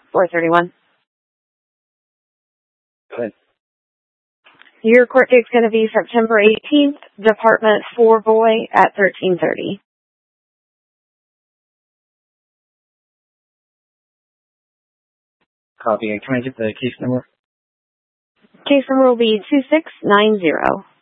431. Go ahead. Your court date's going to be September 18th, Department 4 Boy at 13:30. Copy. And can I get the case number? Case number will be 2690.